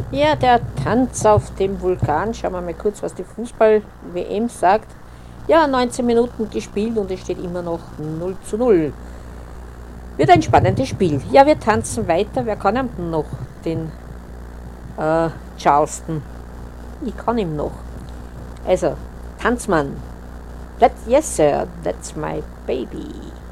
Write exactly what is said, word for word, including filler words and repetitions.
Ja, der Tanz auf dem Vulkan. Schauen wir mal kurz, was die Fußball-W M sagt. Ja, neunzehn Minuten gespielt und es steht immer noch null zu null. Wird ein spannendes Spiel. Ja, wir tanzen weiter. Wer kann ihm denn noch? Den äh, Charleston. Ich kann ihm noch. Also, Tanzmann. That, yes, sir, that's my baby.